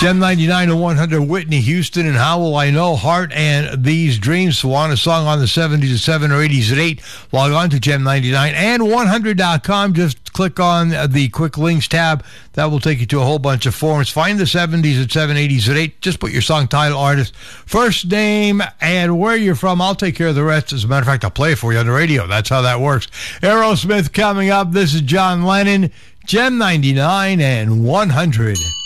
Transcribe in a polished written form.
Gem 99 to 100, Whitney Houston and How Will I Know, Heart and These Dreams. Want a song on the 70s at 7 or 80s at 8, log on to Gem99 and 100.com. Just click on the quick links tab. That will take you to a whole bunch of forums. Find the 70s at 7, 80s at 8. Just put your song title, artist, first name, and where you're from. I'll take care of the rest. As a matter of fact, I'll play it for you on the radio. That's how that works. Aerosmith coming up. This is John Lennon, Gem 99 and 100.